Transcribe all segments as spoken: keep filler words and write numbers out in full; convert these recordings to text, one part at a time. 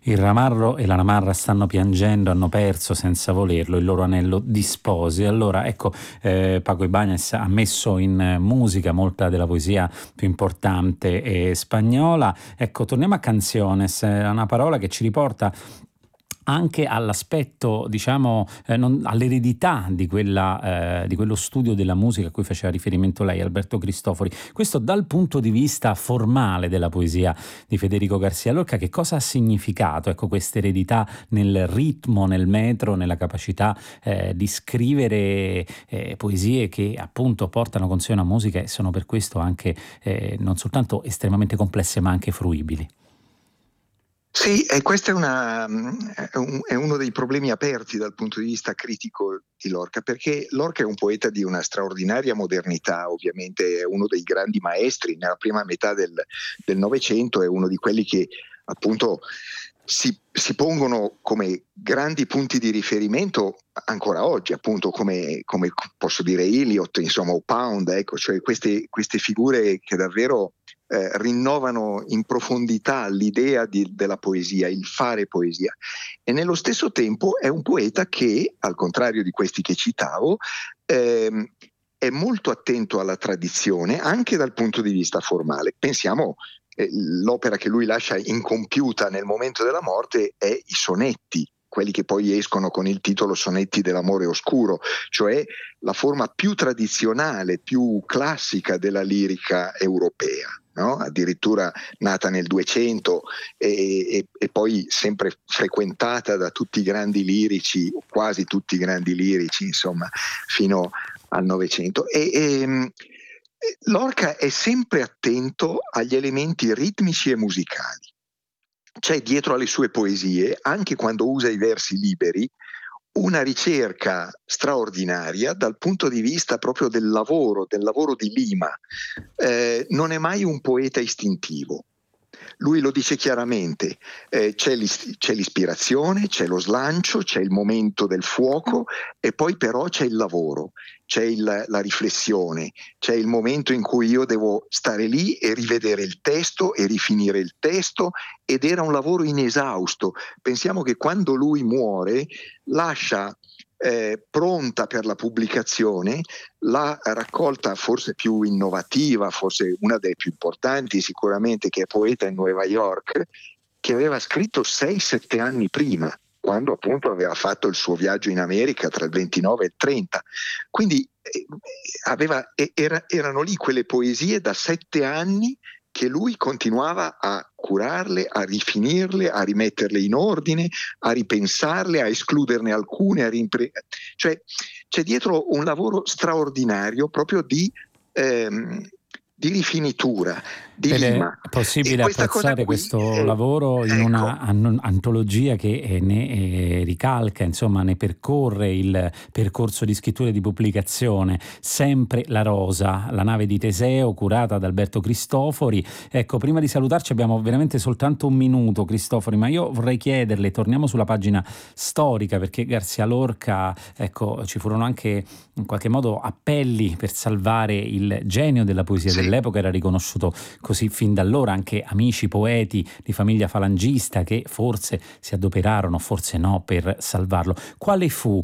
Il ramarro e la ramarra stanno piangendo, hanno perso senza volerlo il loro anello di sposi. Allora, ecco, eh, Paco Ibáñez ha messo in musica molta della poesia più importante eh, spagnola. Ecco, torniamo a Canciones, eh, una parola che ci riporta anche all'aspetto, diciamo, eh, non, all'eredità di, quella, eh, di quello studio della musica a cui faceva riferimento lei, Alberto Cristofori. Questo dal punto di vista formale della poesia di Federico García Lorca, che cosa ha significato, ecco, questa eredità nel ritmo, nel metro, nella capacità eh, di scrivere eh, poesie che appunto portano con sé una musica e sono per questo anche eh, non soltanto estremamente complesse ma anche fruibili. Sì, e questo è, una, è, un, è uno dei problemi aperti dal punto di vista critico di Lorca, perché Lorca è un poeta di una straordinaria modernità, ovviamente è uno dei grandi maestri, nella prima metà del, del Novecento è uno di quelli che appunto si, si pongono come grandi punti di riferimento ancora oggi, appunto come, come posso dire Eliot, insomma, o Pound, ecco, cioè queste, queste figure che davvero Eh, rinnovano in profondità l'idea di, della poesia, il fare poesia, e nello stesso tempo è un poeta che, al contrario di questi che citavo, ehm, è molto attento alla tradizione anche dal punto di vista formale. Pensiamo, eh, l'opera che lui lascia incompiuta nel momento della morte è i sonetti, quelli che poi escono con il titolo Sonetti dell'amore oscuro, cioè la forma più tradizionale, più classica della lirica europea. No? Addirittura nata nel duecento e, e, e poi sempre frequentata da tutti i grandi lirici, quasi tutti i grandi lirici, insomma, fino al Novecento. E, e, Lorca è sempre attento agli elementi ritmici e musicali. C'è dietro alle sue poesie, anche quando usa i versi liberi, una ricerca straordinaria dal punto di vista proprio del lavoro, del lavoro di lima. Eh, non è mai un poeta istintivo. Lui lo dice chiaramente, eh, c'è, l'is- c'è l'ispirazione, c'è lo slancio, c'è il momento del fuoco e poi però c'è il lavoro, c'è il, la riflessione, c'è il momento in cui io devo stare lì e rivedere il testo e rifinire il testo, ed era un lavoro inesausto. Pensiamo che quando lui muore lascia Eh, pronta per la pubblicazione la raccolta forse più innovativa, forse una delle più importanti sicuramente, che è Poeta in Nuova York, che aveva scritto sei sette anni prima, quando appunto aveva fatto il suo viaggio in America tra il ventinove e il trenta. Quindi eh, aveva, era, erano lì quelle poesie da sette anni che lui continuava a curarle, a rifinirle, a rimetterle in ordine, a ripensarle, a escluderne alcune, a rimpre... cioè c'è dietro un lavoro straordinario proprio di, ehm, di rifinitura, di Ed è lima. possibile apprezzare Qui, questo eh, lavoro in ecco. una an- antologia che eh, ne eh, ricalca, insomma, ne percorre il percorso di scrittura e di pubblicazione. Sempre La Rosa, la nave di Teseo, curata da Alberto Cristofori. Ecco, prima di salutarci abbiamo veramente soltanto un minuto, Cristofori, ma io vorrei chiederle, torniamo sulla pagina storica, perché García Lorca, ecco, ci furono anche in qualche modo appelli per salvare il genio della poesia Sì. dell'epoca, era riconosciuto così fin da allora, anche amici poeti di famiglia falangista che forse si adoperarono, forse no, per salvarlo. Quale fu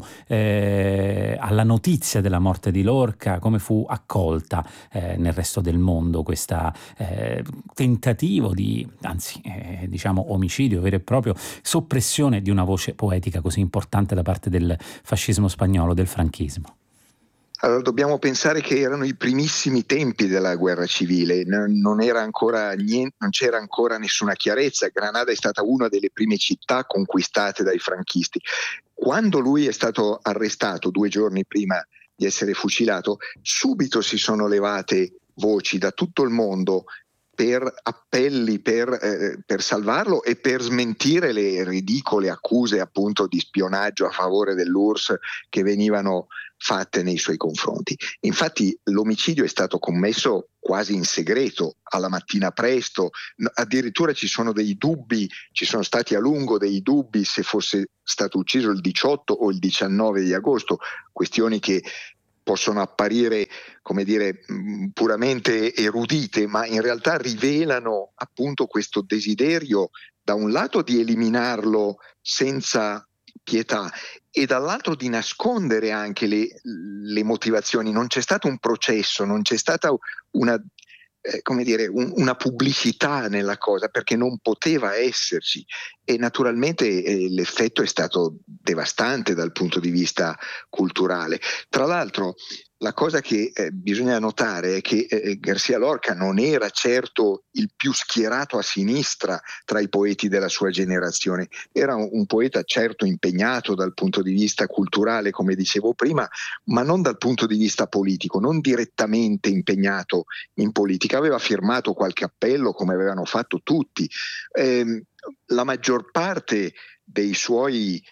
eh, alla notizia della morte di Lorca, come fu accolta eh, nel resto del mondo questo eh, tentativo di, anzi eh, diciamo omicidio vero e proprio, soppressione di una voce poetica così importante da parte del fascismo spagnolo, del franchismo? Allora, dobbiamo pensare che erano i primissimi tempi della guerra civile, non, era ancora niente, non c'era ancora nessuna chiarezza. Granada è stata una delle prime città conquistate dai franchisti. Quando lui è stato arrestato due giorni prima di essere fucilato, subito si sono levate voci da tutto il mondo per appelli per, eh, per salvarlo e per smentire le ridicole accuse appunto di spionaggio a favore dell'U R S S che venivano fatte nei suoi confronti. Infatti l'omicidio è stato commesso quasi in segreto, alla mattina presto, addirittura ci sono dei dubbi, ci sono stati a lungo dei dubbi se fosse stato ucciso il diciotto o il diciannove di agosto, questioni che possono apparire, come dire, puramente erudite, ma in realtà rivelano appunto questo desiderio, da un lato di eliminarlo senza pietà e dall'altro di nascondere anche le, le motivazioni. Non c'è stato un processo, non c'è stata una, eh, come dire, un, una pubblicità nella cosa, perché non poteva esserci, e naturalmente eh, l'effetto è stato devastante dal punto di vista culturale. Tra l'altro, la cosa che eh, bisogna notare è che eh, García Lorca non era certo il più schierato a sinistra tra i poeti della sua generazione. Era un, un poeta certo impegnato dal punto di vista culturale, come dicevo prima, ma non dal punto di vista politico, non direttamente impegnato in politica. Aveva firmato qualche appello, come avevano fatto tutti. Eh, la maggior parte dei suoi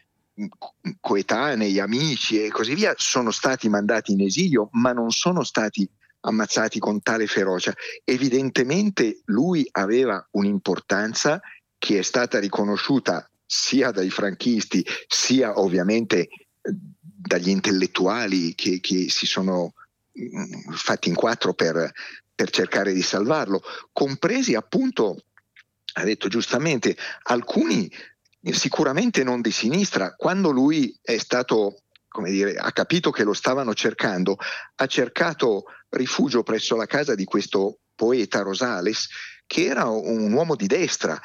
coetanei, amici e così via sono stati mandati in esilio, ma non sono stati ammazzati con tale ferocia. Evidentemente lui aveva un'importanza che è stata riconosciuta sia dai franchisti sia ovviamente dagli intellettuali che, che si sono fatti in quattro per, per cercare di salvarlo, compresi appunto, ha detto giustamente, alcuni sicuramente non di sinistra. Quando lui è stato, come dire, ha capito che lo stavano cercando, ha cercato rifugio presso la casa di questo poeta Rosales, che era un uomo di destra.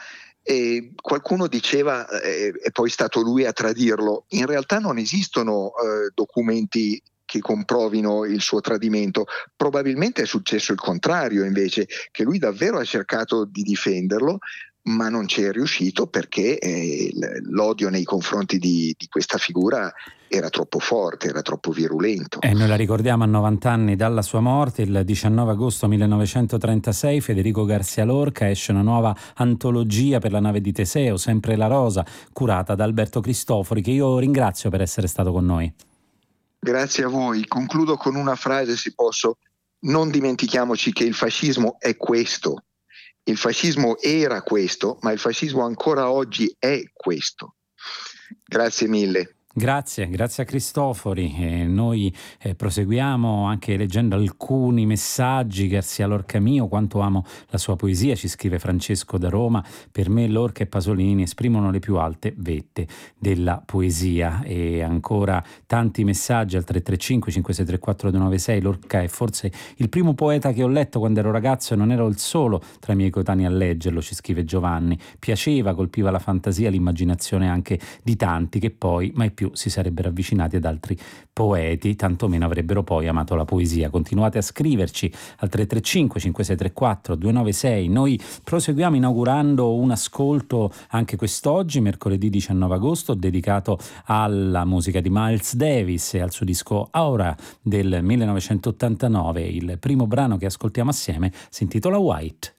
E qualcuno diceva, eh, è poi stato lui a tradirlo, in realtà non esistono eh, documenti che comprovino il suo tradimento. Probabilmente è successo il contrario, invece, che lui davvero ha cercato di difenderlo, ma non ci è riuscito perché eh, l'odio nei confronti di, di questa figura era troppo forte, era troppo virulento. E noi la ricordiamo a novanta anni dalla sua morte, il diciannove agosto millenovecentotrentasei. Federico García Lorca, esce una nuova antologia per la nave di Teseo, Sempre la rosa, curata da Alberto Cristofori, che io ringrazio per essere stato con noi. Grazie a voi. Concludo con una frase, se posso. Non dimentichiamoci che il fascismo è questo. Il fascismo era questo, ma il fascismo ancora oggi è questo. Grazie mille. Grazie, grazie a Cristofori. E noi eh, proseguiamo anche leggendo alcuni messaggi. García Lorca mio, quanto amo la sua poesia, ci scrive Francesco da Roma. Per me Lorca e Pasolini esprimono le più alte vette della poesia. E ancora tanti messaggi al tre tre cinque cinque sei tre quattro due nove sei. Lorca è forse il primo poeta che ho letto quando ero ragazzo e non ero il solo tra i miei coetanei a leggerlo, ci scrive Giovanni. Piaceva, colpiva la fantasia, l'immaginazione anche di tanti che poi mai più si sarebbero avvicinati ad altri poeti, tantomeno avrebbero poi amato la poesia. Continuate a scriverci al tre tre cinque cinque sei tre quattro due nove sei. Noi proseguiamo inaugurando un ascolto anche quest'oggi, mercoledì diciannove agosto, dedicato alla musica di Miles Davis e al suo disco Aura del millenovecentottantanove. Il primo brano che ascoltiamo assieme si intitola White.